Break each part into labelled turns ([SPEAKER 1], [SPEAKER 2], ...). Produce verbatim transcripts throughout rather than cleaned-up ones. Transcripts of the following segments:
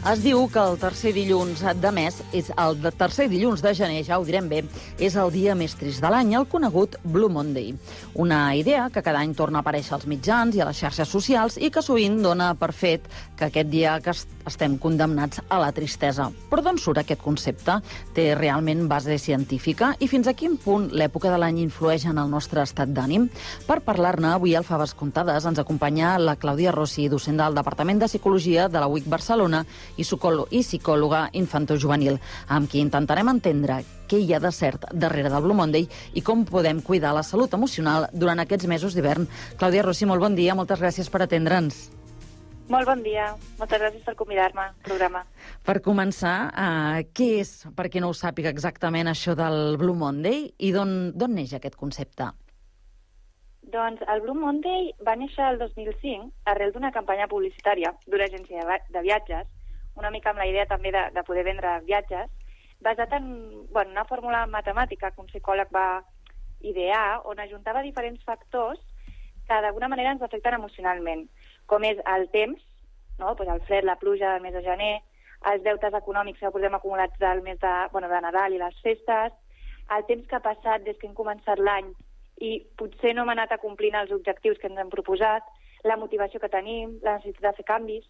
[SPEAKER 1] Es diu que el tercer dilluns de mes, és el de tercer dilluns de gener, ja ho direm bé, és el dia més trist de l'any, el conegut Blue Monday. Una idea que cada any torna a aparèixer als mitjans i a les xarxes socials i que sovint dona per fet que aquest dia que estem condemnats a la tristesa. Però d'on surt aquest concepte? Té realment base científica? I fins a quin punt l'època de l'any influeix en el nostre estat d'ànim? Per parlar-ne, avui al Faves Comptades ens acompanya la Clàudia Rossi, docent del Departament de Psicologia de la U I C Barcelona i psicòloga infantojuvenil, amb qui intentarem entendre què hi ha de cert darrere del Blue Monday i com podem cuidar la salut emocional durant aquests mesos d'hivern. Clàudia Rossi, molt bon dia, moltes gràcies per atendre'ns.
[SPEAKER 2] Molt bon dia, moltes gràcies per convidar-me al programa.
[SPEAKER 1] Per començar, eh, què és, per qui no ho sàpiga exactament, això del Blue Monday i d'on d'on neix aquest concepte?
[SPEAKER 2] Doncs el Blue Monday va néixer el dos mil cinc arrel d'una campanya publicitària d'una agència de viatges, una mica amb la idea també de, de poder vendre viatges, basat en bueno, una fórmula matemàtica que un psicòleg va idear, on ajuntava diferents factors que d'alguna manera ens afecten emocionalment, com és el temps, no? Pues el fred, la pluja del mes de gener, els deutes econòmics que portem acumulats del mes de, bueno, de Nadal i les festes, el temps que ha passat des que hem començat l'any i potser no hem anat acomplint els objectius que ens hem proposat, la motivació que tenim, la necessitat de fer canvis.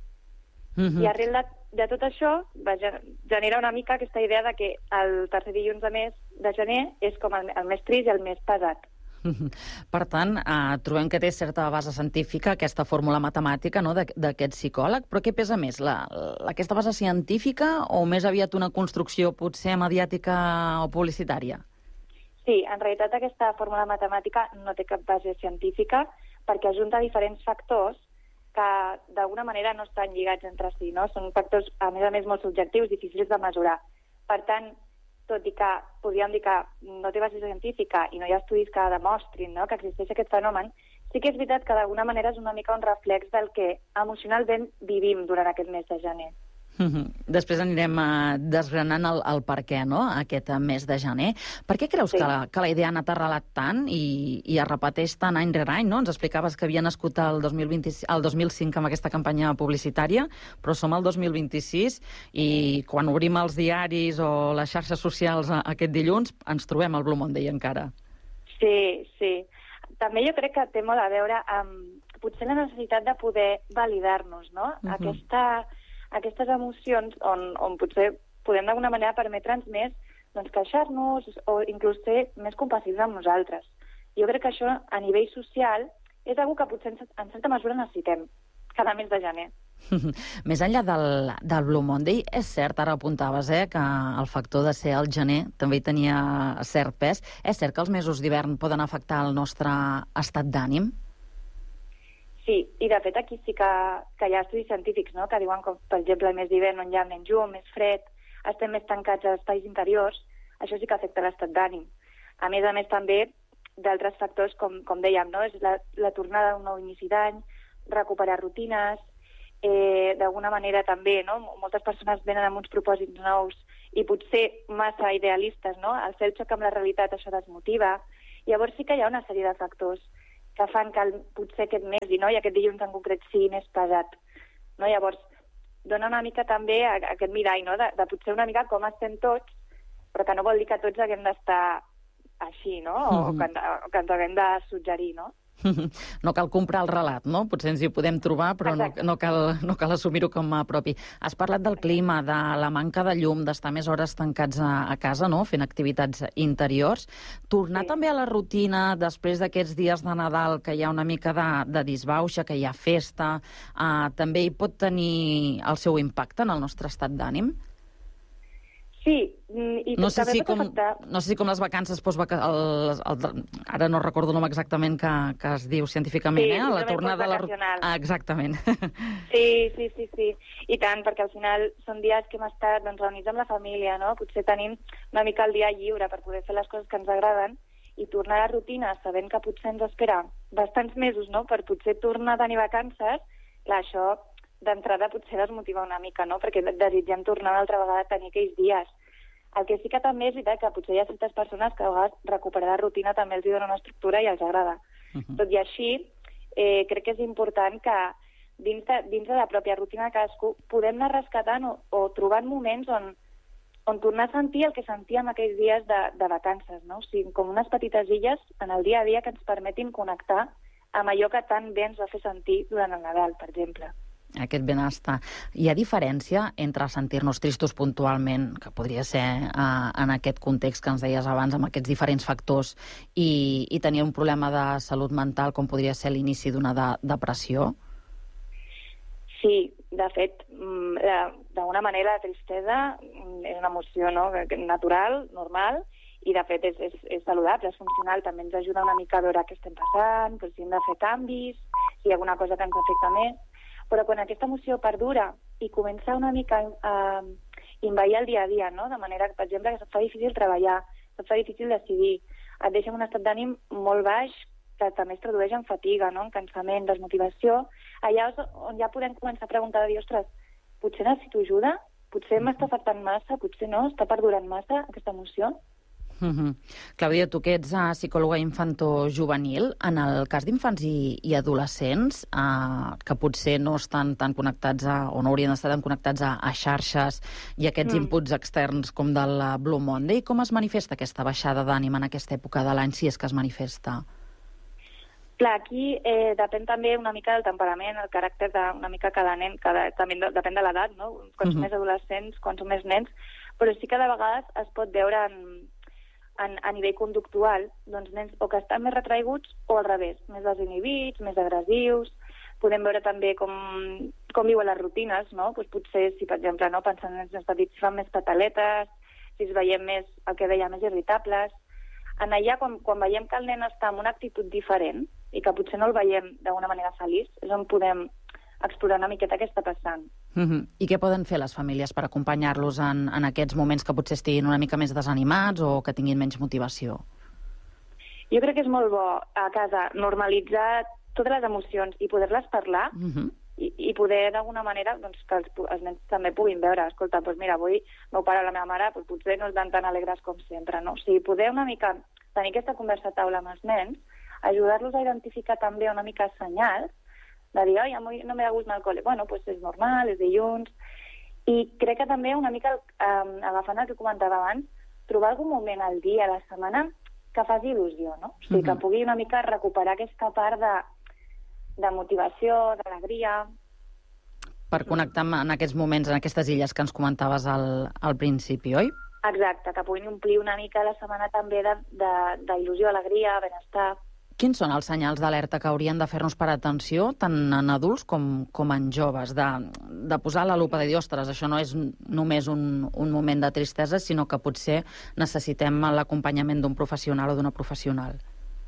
[SPEAKER 2] Mm-hmm. I arrel de, de tot això va genera una mica aquesta idea de que el tercer dilluns de mes de gener és com el, el més trist i el més pesat.
[SPEAKER 1] Mm-hmm. Per tant, eh, trobem que té certa base científica aquesta fórmula matemàtica, no?, d'aquest psicòleg, però què pesa més, la, la, aquesta base científica o més aviat una construcció potser mediàtica o publicitària?
[SPEAKER 2] Sí, en realitat aquesta fórmula matemàtica no té cap base científica perquè ajunta diferents factors que d'alguna manera no estan lligats entre si, no? Són factors, a més a més, molt subjectius, difícils de mesurar. Per tant, tot i que podríem dir que no té base científica i no hi ha estudis que demostrin, no?, que existeix aquest fenomen, sí que és veritat que d'alguna manera és una mica un reflex del que emocionalment vivim durant aquest mes de gener.
[SPEAKER 1] Mm-hmm. Després anirem uh, desgranant el, el per què, no?, aquest mes de gener. Per què creus sí. que, la, que la idea ha anat arrelat tant i, i es repeteix tant any rere any, no? Ens explicaves que havia nascut el dos mil vint, el dos mil cinc amb aquesta campanya publicitària, però som al dos mil vint-i-sis i quan obrim els diaris o les xarxes socials aquest dilluns ens trobem el Blue Monday encara.
[SPEAKER 2] Sí, sí. També jo crec que té molt a veure amb potser la necessitat de poder validar-nos, no? Mm-hmm. Aquesta... aquestes emocions on, on potser podem d'alguna manera permetre'ns més doncs, queixar-nos o inclús ser més compassius amb nosaltres. Jo crec que això a nivell social és una que potser en certa mesura necessitem cada mes de gener.
[SPEAKER 1] Més enllà del, del Blue Monday, és cert, ara apuntaves, eh, que el factor de ser el gener també hi tenia cert pes. És cert que els mesos d'hivern poden afectar el nostre estat d'ànim?
[SPEAKER 2] Sí, i de fet aquí sí que, que hi ha estudis científics, no?, que diuen que, per exemple, el mes d'hivern on hi ha menys llum, més fred, estem més tancats als espais interiors, això sí que afecta l'estat d'ànim. A més a més també d'altres factors, com, com dèiem, no?, és la, la tornada d'un nou inici d'any, recuperar rutines, eh, d'alguna manera també, no?, moltes persones venen amb uns propòsits nous i potser massa idealistes, no?, al fer el xoc amb la realitat això desmotiva. Llavors sí que hi ha una sèrie de factors que fan que el, potser aquest mes i, no, i aquest dilluns en concret sigui més pesat. No? Llavors, dona una mica també a, a aquest mirall, no? de, de potser una mica com estem tots, però que no vol dir que tots haguem d'estar així, no? O, mm-hmm. o, que, o que ens haguem de suggerir, no?
[SPEAKER 1] No cal comprar el relat, no? Potser ens hi podem trobar, però no, no cal, no cal assumir-ho com a propi. Has parlat del clima, de la manca de llum, d'estar més hores tancats a, a casa, no?, fent activitats interiors. Tornar sí. també a la rutina després d'aquests dies de Nadal, que hi ha una mica de, de disbauxa, que hi ha festa, eh, també hi pot tenir el seu impacte en el nostre estat d'ànim?
[SPEAKER 2] Sí, i
[SPEAKER 1] no sé, si com,
[SPEAKER 2] afectar...
[SPEAKER 1] no sé si com les vacances postvaca... el, el, ara no recordo el nom exactament que, que es diu científicament,
[SPEAKER 2] sí,
[SPEAKER 1] eh? La tornada a la... Ah, exactament.
[SPEAKER 2] Sí, sí, sí, sí. I tant, perquè al final són dies que hem estat doncs, reunits amb la família, no? Potser tenim una mica el dia lliure per poder fer les coses que ens agraden i tornar a la rutina sabent que potser ens espera bastants mesos, no?, per potser tornar a tenir vacances, clar, això d'entrada potser desmotiva una mica, no?, perquè desitgem tornar una altra vegada a tenir aquells dies. El que sí que també és veritat que potser hi ha certes persones que a vegades recuperar la rutina també els dona una estructura i els agrada. Uh-huh. Tot i així, eh, crec que és important que dins de, dins de la pròpia rutina de cadascú, podem anar rescatant o, o trobant moments on, on tornar a sentir el que sentíem aquells dies de, de vacances, no? O sigui, com unes petites illes en el dia a dia que ens permetin connectar amb allò que tan bé ens va fer sentir durant el Nadal, per exemple.
[SPEAKER 1] Aquest benestar. Hi ha diferència entre sentir-nos tristos puntualment, que podria ser eh, en aquest context que ens deies abans, amb aquests diferents factors, i, i tenir un problema de salut mental, com podria ser l'inici d'una de, depressió?
[SPEAKER 2] Sí, de fet, d'alguna manera la tristesa és una emoció, no?, natural, normal, i de fet és, és, és saludable, és funcional, també ens ajuda una mica a veure què estem passant, si hem de fer canvis, si hi ha alguna cosa que ens afecta més, però quan aquesta emoció perdura i comença una mica a envair el dia a dia, no?, de manera que, per exemple, que se't fa difícil treballar, se't fa difícil decidir, et deixa en un estat d'ànim molt baix, que també es tradueix en fatiga, no?, en cansament, desmotivació, allà és on ja podem començar a preguntar de dir, ostres, potser necessito ajuda? Potser m'està afectant massa? Potser no? Està perdurant massa aquesta emoció?
[SPEAKER 1] Mm-hmm. Clàudia, tu que ets uh, psicòloga infantojuvenil, en el cas d'infants i, i adolescents uh, que potser no estan tan connectats a, o no haurien d'estar tan connectats a, a xarxes i aquests mm. inputs externs com del Blue Monday, com es manifesta aquesta baixada d'ànim en aquesta època de l'any, si és que es manifesta?
[SPEAKER 2] Clar, aquí eh, depèn també una mica del temperament, el caràcter d'una mica cada nen, cada, també de, depèn de l'edat, no? Quan són uh-huh. més adolescents, quan són més nens, però sí que de vegades es pot veure en, en, a nivell conductual, doncs nens o que estan més retraiguts o al revés, més desinhibits, més agressius. Podem veure també com, com viuen les rutines, no? Pues potser, si per exemple, no, pensant en els nens petits, si fan més pataletes, si es veiem més, el que deia, més irritables. En allà, quan, quan veiem que el nen està en una actitud diferent i que potser no el veiem d'una manera feliç, és on podem explorar una miqueta què està passant.
[SPEAKER 1] Mm-hmm. I què poden fer les famílies per acompanyar-los en, en aquests moments que potser estiguin una mica més desanimats o que tinguin menys motivació?
[SPEAKER 2] Jo crec que és molt bo a casa normalitzar totes les emocions i poder-les parlar mm-hmm. i, i poder d'alguna manera doncs, que els, els nens també puguin veure, escolta, doncs mira, avui meu pare o la meva mare doncs, potser no estan tan alegres com sempre, no? O sigui, poder una mica tenir aquesta conversa a taula amb els nens, ajudar-los a identificar també una mica senyals, de dir, oi, avui no m'he de gust anar al col·le. Bueno, doncs és normal, és dilluns. I crec que també una mica, eh, agafant el que comentava abans, trobar algun moment al dia, a la setmana, que faci il·lusió, no? O sigui, mm-hmm. que pugui una mica recuperar aquesta part de, de motivació, d'alegria.
[SPEAKER 1] Per connectar en aquests moments, en aquestes illes que ens comentaves al, al principi, oi?
[SPEAKER 2] Exacte, que puguin omplir una mica la setmana també d'il·lusió, alegria, benestar.
[SPEAKER 1] Quins són els senyals d'alerta que haurien de fer-nos per atenció, tant en adults com, com en joves, de, de posar la lupa de dir, ostres, això no és només un, un moment de tristesa, sinó que potser necessitem l'acompanyament d'un professional o d'una professional?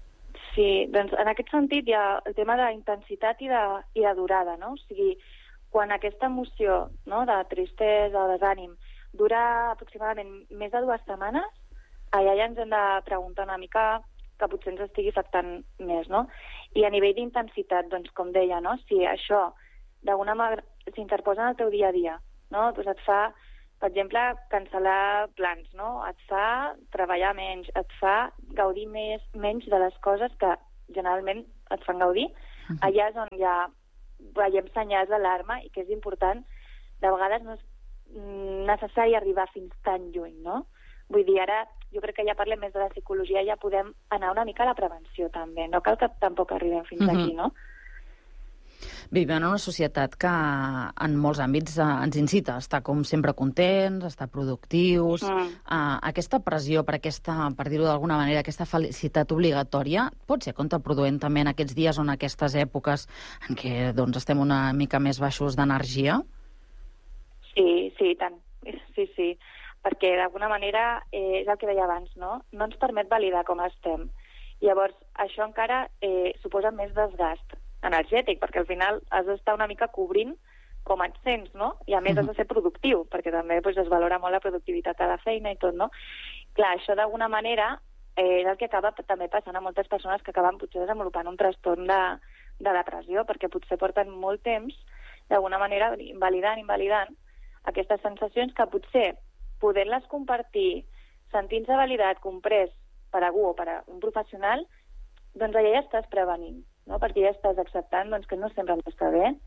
[SPEAKER 2] Sí, doncs en aquest sentit hi ha el tema d'intensitat i, de, i de durada, no? O sigui, quan aquesta emoció, no?, de tristesa o desànim dura aproximadament més de dues setmanes, allà ja ens hem de preguntar una mica que potser ens estigui afectant més, no? I a nivell d'intensitat, doncs, com deia, no? Si això d'alguna manera s'interposa en el teu dia a dia, no? Doncs et fa, per exemple, cancel·lar plans, no? Et fa treballar menys, et fa gaudir més, menys de les coses que generalment et fan gaudir. Uh-huh. Allà és on ja veiem senyals d'alarma i que és important, de vegades no és necessari arribar fins tan lluny, no? Vull dir, ara jo crec que ja parlem més de la psicologia, ja podem anar una mica a la prevenció també, no cal que tampoc arribem fins mm-hmm. aquí, no?
[SPEAKER 1] Vivim en una societat que en molts àmbits eh, ens incita a estar com sempre contents, a estar productius. Mm. Eh, aquesta pressió per aquesta, per dir-ho d'alguna manera, aquesta felicitat obligatòria pot ser contraproduent també en aquests dies o en aquestes èpoques en què doncs, estem una mica més baixos d'energia?
[SPEAKER 2] Sí, sí, tant. Sí, sí. Perquè d'alguna manera eh, és el que deia abans, no? No ens permet validar com estem. Llavors, això encara eh, suposa més desgast energètic, perquè al final has d'estar una mica cobrint com et sents, no? I a més has de ser productiu, perquè també pues, es valora molt la productivitat a la feina i tot, no? Clar, això d'alguna manera eh, és el que acaba també passant a moltes persones que acaben potser desenvolupant un trastorn de, de depressió, perquè potser porten molt temps d'alguna manera invalidant, invalidant aquestes sensacions que potser podent-les compartir, sentint-se validat, comprès per algú o per a un professional, doncs allà ja estàs prevenint, no? Perquè ja estàs acceptant doncs, que no sempre ens està bé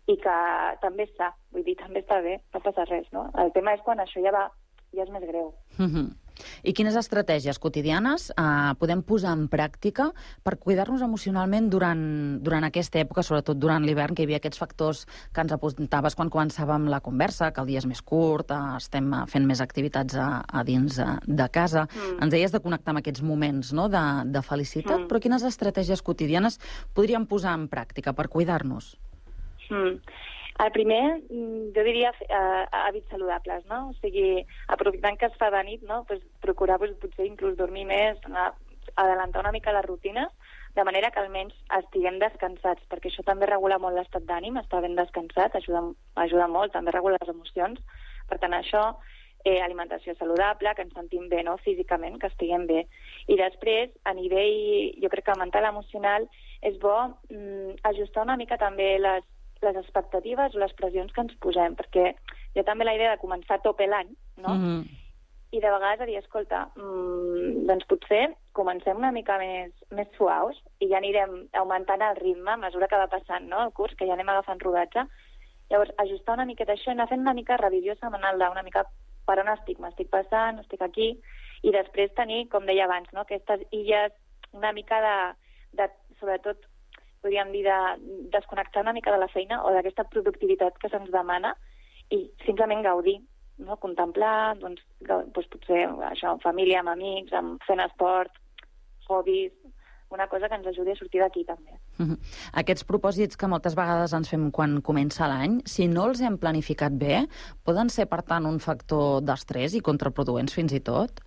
[SPEAKER 2] i que també és sa, vull dir, també està bé, no passa res, no? El tema és quan això ja va, ja és més greu.
[SPEAKER 1] Mm-hmm. I quines estratègies quotidianes eh, podem posar en pràctica per cuidar-nos emocionalment durant, durant aquesta època, sobretot durant l'hivern, que hi havia aquests factors que ens apuntaves quan començàvem la conversa, que el dia és més curt, eh, estem fent més activitats a, a dins de, de casa. Mm. Ens deies de connectar amb aquests moments, no?, de, de felicitat, mm. però quines estratègies quotidianes podríem posar en pràctica per cuidar-nos?
[SPEAKER 2] Mm. El primer, jo diria eh, hàbits saludables, no? O sigui, aprofitant que es fa de nit, no? Pues procurar pues, potser inclús dormir més, anar, adelantar una mica les rutines, de manera que almenys estiguem descansats, perquè això també regula molt l'estat d'ànim, estar ben descansat, ajuda, ajuda molt, també regula les emocions. Per tant, això, eh, alimentació saludable, que ens sentim bé, no?, físicament, que estiguem bé. I després, a nivell, jo crec que mental, emocional, és bo mm, ajustar una mica també les les expectatives o les pressions que ens posem, perquè hi ha també la idea de començar a tope l'any, no? Mm-hmm. I de vegades a dir, escolta, mmm, doncs potser comencem una mica més, més suaus i ja anirem augmentant el ritme a mesura que va passant, no?, el curs, que ja anem agafant rodatge. Llavors, ajustar una miqueta això i anar fent una mica revisió setmanal d'una mica per on estic, m'estic passant, estic aquí, i després tenir, com deia abans, no?, aquestes illes una mica de, de sobretot, podríem dir, de desconnectar una mica de la feina o d'aquesta productivitat que se'ns demana i simplement gaudir, no? Contemplar, doncs, doncs potser això, amb família, amb amics, amb fent esport, hobbies, una cosa que ens ajudi a sortir d'aquí també.
[SPEAKER 1] Mm-hmm. Aquests propòsits que moltes vegades ens fem quan comença l'any, si no els hem planificat bé, poden ser, per tant, un factor d'estrès i contraproduents fins i tot?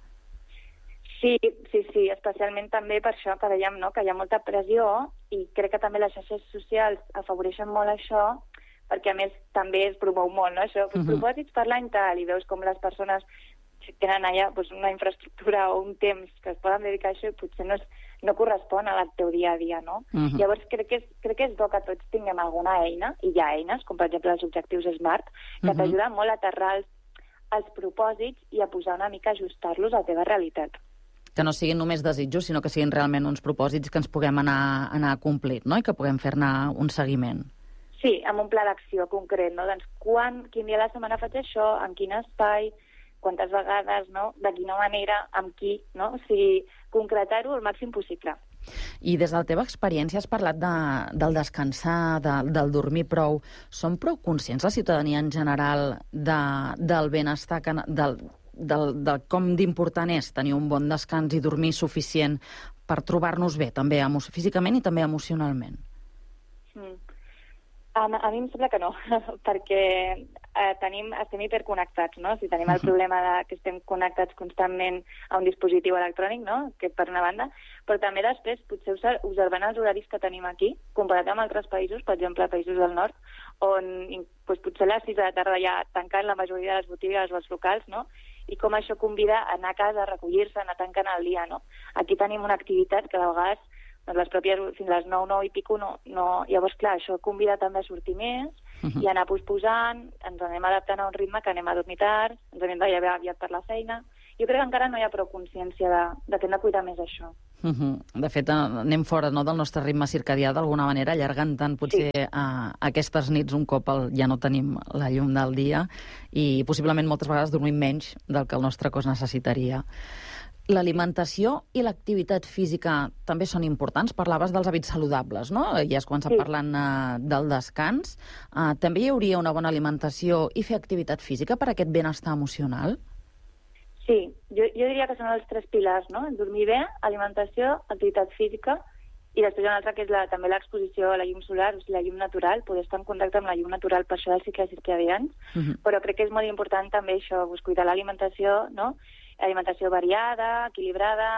[SPEAKER 2] Sí, sí, sí, especialment també per això que dèiem, no?, que hi ha molta pressió i crec que també les xarxes socials afavoreixen molt això, perquè a més també es promou molt, no?, això, uh-huh. propòsits per l'any tal, i veus com les persones tenen allà doncs, una infraestructura o un temps que es poden dedicar a això i potser no, és, no correspon al teu dia a dia, no? Uh-huh. Llavors crec que, és, crec que és bo que tots tinguem alguna eina, i hi ha eines, com per exemple els objectius SMART, que uh-huh. t'ajuden molt a aterrar els, els propòsits i a posar una mica, ajustar-los a la teva realitat.
[SPEAKER 1] Que no siguin només desitjos, sinó que siguin realment uns propòsits que ens puguem anar, anar complint, no?, i que puguem fer-ne un seguiment.
[SPEAKER 2] Sí, amb un pla d'acció concret, no? Doncs quan, quin dia de la setmana faig això, en quin espai, quantes vegades, no?, de quina manera, amb qui, no? O sigui, concretar-ho el màxim possible.
[SPEAKER 1] I des de la teva experiència has parlat de, del descansar, de, del dormir prou. Són prou conscients la ciutadania en general de, del benestar, que, del, del, de com d'important és tenir un bon descans i dormir suficient per trobar-nos bé, també físicament i també emocionalment?
[SPEAKER 2] Mm. A, a mi em sembla que no, perquè eh, tenim, estem hiperconnectats, no? Si tenim el problema de que estem connectats constantment a un dispositiu elèctronic, no?, que per una banda, però també després, potser observant els horaris que tenim aquí, comparat amb altres països, per exemple, països del nord, on doncs, potser a les sis de la tarda ja tanquen la majoria de les botigues o els locals, no?, i com això convida a anar a casa, a recollir-se, a anar tancant el dia, no? Aquí tenim una activitat que de vegades doncs les pròpies, fins a les nou, nou i pico, no, no... Llavors, clar, això convida també a sortir més uh-huh. i anar posposant, ens anem adaptant a un ritme que anem a dormir tard, ens anem de llevar aviat per la feina. Jo crec que encara no hi ha prou consciència de, de que hem de cuidar més això.
[SPEAKER 1] Uh-huh. De fet, anem fora, no?, del nostre ritme circadià, d'alguna manera, allargant tant potser sí. a, a aquestes nits un cop el, ja no tenim la llum del dia i possiblement moltes vegades dormim menys del que el nostre cos necessitaria. L'alimentació i l'activitat física també són importants. Parlaves dels hàbits saludables, no? Ja has començat sí. parlant uh, del descans. Uh, també hi hauria una bona alimentació i fer activitat física per a aquest benestar emocional?
[SPEAKER 2] Sí, jo, jo diria que són els tres pilars, no? Dormir bé, alimentació, activitat física, i després una altra que és la, també l'exposició a la llum solar, o sigui, la llum natural, poder estar en contacte amb la llum natural per això dels cicles circadians, uh-huh. però crec que és molt important també això, pues, cuidar l'alimentació, no?, alimentació variada, equilibrada,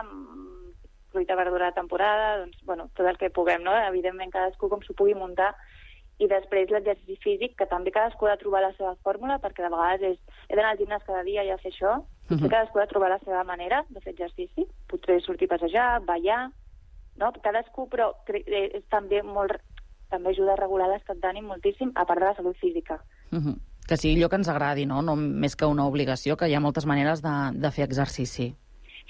[SPEAKER 2] fruita, verdura de temporada, doncs, bueno, tot el que puguem, no? Evidentment, cadascú com s'ho pugui muntar. I després l'exercici físic, que també cadascú ha de trobar la seva fórmula, perquè de vegades és, he d'anar al gimnàs cada dia i a fer això, uh-huh. i cadascú ha de trobar la seva manera de fer exercici, potser sortir a passejar, ballar, no? Cadascú, però és també molt, també ajuda a regular l'estat d'ànim moltíssim, a part de la salut física.
[SPEAKER 1] Uh-huh. Que sigui allò que ens agradi, no? No més que una obligació, que hi ha moltes maneres de, de fer exercici.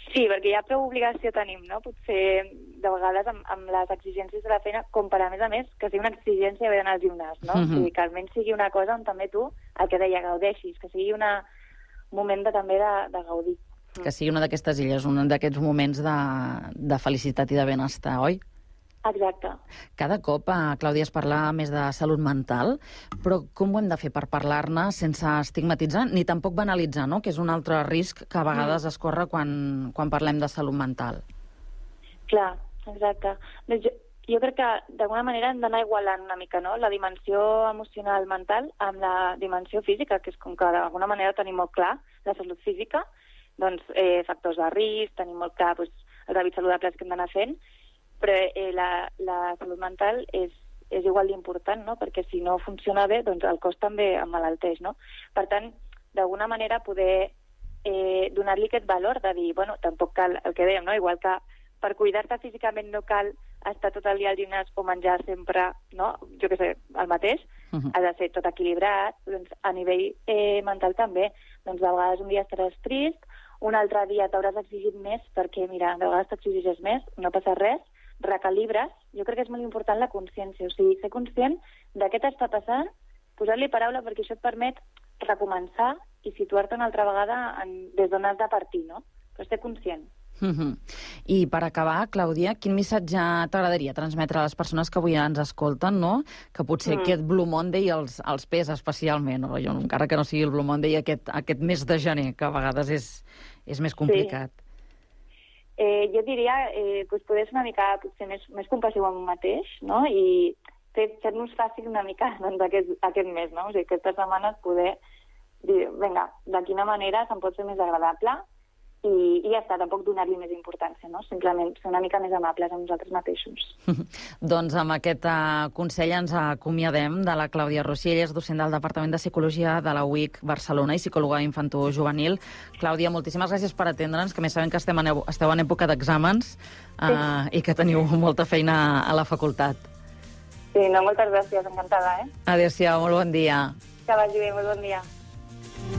[SPEAKER 2] Sí, perquè ja prou obligació tenim, no? Potser de vegades amb, amb les exigències de la feina, com per a més a més que sigui una exigència haver d'anar al gimnàs, no?
[SPEAKER 1] Mm-hmm.
[SPEAKER 2] O sigui, que almenys sigui una cosa on també tu, el que deia, gaudeixis, que sigui una, un moment de, també de, de gaudir.
[SPEAKER 1] Que sigui una d'aquestes illes, un d'aquests moments de, de felicitat i de benestar, oi?
[SPEAKER 2] Exacte.
[SPEAKER 1] Cada cop, eh, Clàudia, es parla més de salut mental, però com ho hem de fer per parlar-ne sense estigmatitzar ni tampoc banalitzar, no? Que és un altre risc que a vegades es corre quan, quan parlem de salut mental.
[SPEAKER 2] Clar, exacte. Doncs jo, jo crec que d'alguna manera hem d'anar igualant una mica, no?, la dimensió emocional mental amb la dimensió física, que és com que d'alguna manera tenim molt clar la salut física, doncs eh, factors de risc, tenim molt clar doncs, els hàbits saludables que hem d'anar fent, però eh, la, la salut mental és, és igual d'important, no?, perquè si no funciona bé, doncs el cos també emmalalteix, no? Per tant, d'alguna manera poder eh, donar-li aquest valor de dir, bueno, tampoc cal, el que dèiem, no?, igual que per cuidar-te físicament no cal estar tot el dia al gimnàs o menjar sempre, no?, jo què sé, el mateix, uh-huh. ha de ser tot equilibrat, doncs a nivell eh, mental també, doncs de vegades un dia estaràs trist, un altre dia t'hauràs exigit més perquè, mira, de vegades t'exigeixes més, no passa res, recalibres. Jo crec que és molt important la consciència, o sigui, ser conscient de què t'està passant, posar-li paraula perquè això et permet recomençar i situar-te una altra vegada en, des d'on has de partir, no? Però ser conscient.
[SPEAKER 1] Mm-hmm. I per acabar, Clàudia, quin missatge t'agradaria transmetre a les persones que avui ens escolten, no? Que potser mm. aquest Blue Monday els, els pesa especialment, no? Jo, encara que no sigui el Blue Monday, aquest, aquest mes de gener, que a vegades és, és més complicat. Sí.
[SPEAKER 2] Eh, jo diria eh, doncs poder ser una mica potser més, més compassiu amb un mateix, no? I fer-nos fàcil una mica doncs, aquest, aquest mes, no? O sigui, aquestes setmanes poder dir, vinga, de quina manera se'm pot fer més agradable i, i ja està, tampoc donar-li més importància, no? Simplement ser una mica més amables amb nosaltres mateixos.
[SPEAKER 1] Doncs amb aquest uh, consell ens acomiadem de la Clàudia Rossí. Ella és docent del Departament de Psicologia de la U I C Barcelona i psicòloga infantojuvenil. Clàudia, moltíssimes gràcies per atendre'ns, que més sabem que estem en, esteu en època d'exàmens uh, sí. i que teniu molta feina a la facultat.
[SPEAKER 2] Sí, no, moltes gràcies, encantada, eh?
[SPEAKER 1] Adéu-siau, molt bon dia.
[SPEAKER 2] Que vagi bé, molt bon dia.